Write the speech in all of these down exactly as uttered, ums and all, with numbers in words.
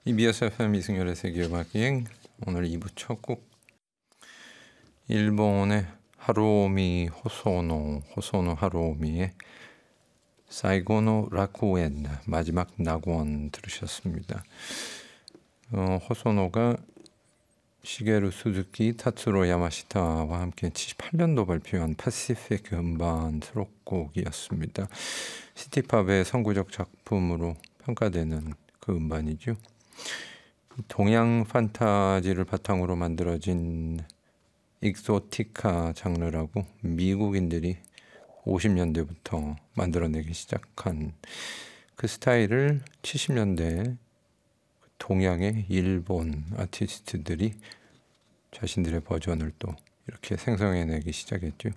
이비에스 에프엠 이승열의 세계음악여행 오늘 이 부 첫 곡 일본의 하루오미 호소노 호소노 하루오미의 사이고노 라쿠엔 마지막 낙원 들으셨습니다. 어, 호소노가 시게루 수즈키, 타츠로 야마시타와 함께 칠십팔 년도 발표한 패시픽 음반 수록곡이었습니다. 시티팝의 선구적 작품으로 평가되는 그 음반이죠. 동양 판타지를 바탕으로 만들어진 익소티카 장르라고 미국인들이 오십 년대부터 만들어내기 시작한 그 스타일을 칠십 년대 동양의 일본 아티스트들이 자신들의 버전을 또 이렇게 생성해내기 시작했죠.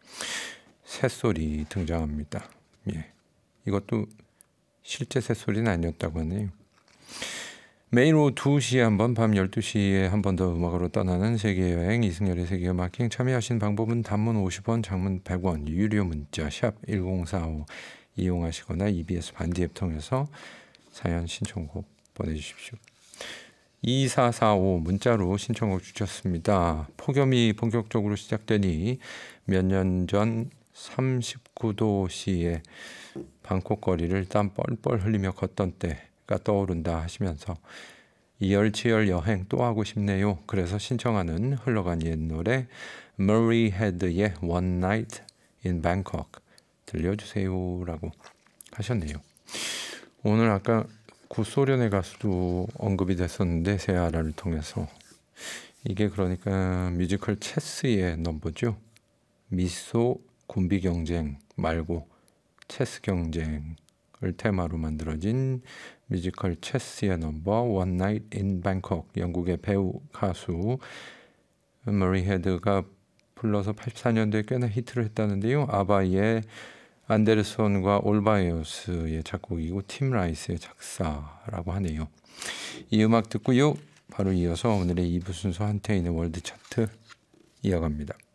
새소리 등장합니다. 예, 이것도 실제 새소리는 아니었다고 하네요. 매일 오후 두 시에 한 번, 밤 열두 시에 한 번 더 음악으로 떠나는 세계여행 이승열의 세계음악여행. 참여하신 방법은 단문 오십 원, 장문 백 원, 유료 문자 샵 일공사오 이용하시거나 이비에스 반디 앱 통해서 사연 신청곡 보내주십시오. 이사사오 문자로 신청곡 주셨습니다. 폭염이 본격적으로 시작되니 몇 년 전 삼십구 도씨의 방콕 거리를 땀 뻘뻘 흘리며 걷던 때가 떠오른다 하시면서 이열치열 여행 또 하고 싶네요. 그래서 신청하는 흘러간 옛 노래 Murray Head의 One Night in Bangkok 들려주세요 라고 하셨네요. 오늘 아까 구소련의 가수도 언급이 됐었는데 세아라를 통해서 이게 그러니까 뮤지컬 체스의 넘버죠. 미소 군비 경쟁 말고 체스 경쟁을 테마로 만들어진 뮤지컬 체스의 넘버 One Night in Bangkok. 영국의 배우 가수 머리 헤드가 불러서 팔십사 년도에 꽤나 히트를 했다는데요. 아바이의 안데르손과 올바이오스의 작곡이고 팀 라이스의 작사라고 하네요. 이 음악 듣고요. 바로 이어서 오늘의 이 부 순서 한태인의 월드 차트 이어갑니다.